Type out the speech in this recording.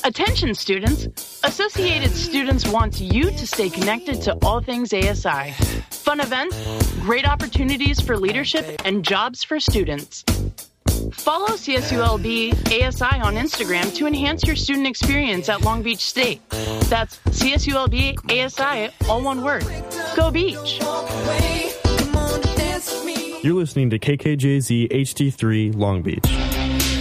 Attention students! Associated Students wants you to stay connected to all things ASI. Fun events, great opportunities for leadership, and jobs for students. Follow CSULB ASI on Instagram to enhance your student experience at Long Beach State. That's CSULB ASI, all one word. Go Beach! You're listening to KKJZ HD3 Long Beach.